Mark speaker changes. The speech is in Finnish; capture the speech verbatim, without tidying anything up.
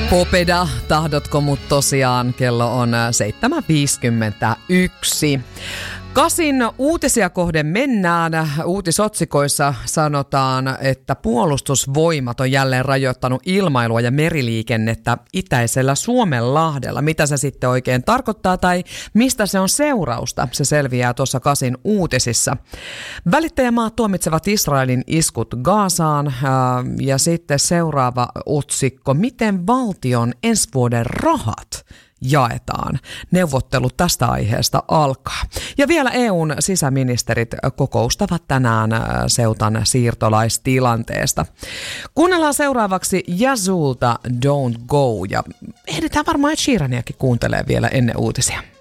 Speaker 1: Popeda, tahdotko mut tosiaan, kello on seitsemän viisikymmentäyksi. Kasin uutisia kohden mennään. Uutisotsikoissa sanotaan, että puolustusvoimat on jälleen rajoittanut ilmailua ja meriliikennettä itäisellä Suomenlahdella. Mitä se sitten oikein tarkoittaa tai mistä se on seurausta? Se selviää tuossa Kasin uutisissa. Välittäjämaat tuomitsevat Israelin iskut Gazaan ja sitten seuraava otsikko. Miten valtion ensi vuoden rahat jaetaan? Neuvottelut tästä aiheesta alkaa. Ja vielä E U:n sisäministerit kokoustavat tänään Seutan siirtolaistilanteesta. Kuunnellaan seuraavaksi Yazulta Don't Go ja ehditään varmaan Ed Sheeraniakin kuuntelemaan vielä ennen uutisia.